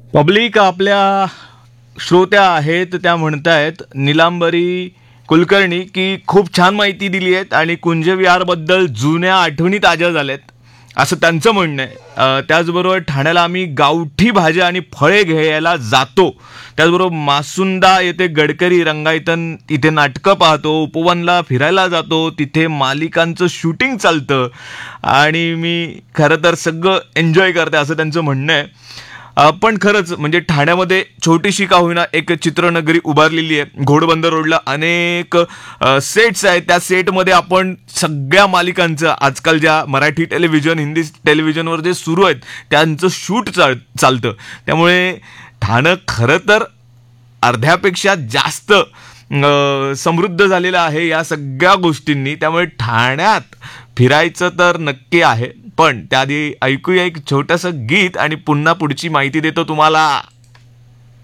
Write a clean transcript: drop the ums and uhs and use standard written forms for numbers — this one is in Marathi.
पब्लिक आपल्या श्रोत्या आहेत त्या म्हणतायत निलांबरी कुलकर्णी की खूप छान माहिती दिली आहेत आणि कुंजविहारबद्दल जुन्या आठवणी ताज्या झाल्यात असं त्यांचं म्हणणं आहे. त्याचबरोबर ठाण्याला आम्ही गावठी भाज्या आणि फळे घ्यायला जातो. त्याचबरोबर मासुंदा येथे गडकरी रंगायतन इथे नाटकं पाहतो. उपवनला फिरायला जातो, तिथे मालिकांचं शूटिंग चालतं आणि मी खरं तर सगळं एन्जॉय करते असं त्यांचं म्हणणं आहे. पण खरंच म्हणजे ठाण्यामध्ये छोटीशी का होईना एक चित्रनगरी उभारलेली आहे. घोडबंदर रोडला अनेक सेट्स आहेत. त्या सेटमध्ये आपण सगळ्या मालिकांचं आजकाल ज्या मराठी टेलिव्हिजन हिंदी टेलिव्हिजनवर जे सुरू आहेत त्यांचं शूट चालतं. त्यामुळे ठाणं खरं तर अर्ध्यापेक्षा जास्त समृद्ध झालेलं आहे या सगळ्या गोष्टींनी. त्यामुळे ठाण्यात फिरायचं तर नक्की आहे. पण त्याआधी ऐकूया एक छोटंसं गीत आणि पुन्हा पुढची माहिती देतो तुम्हाला.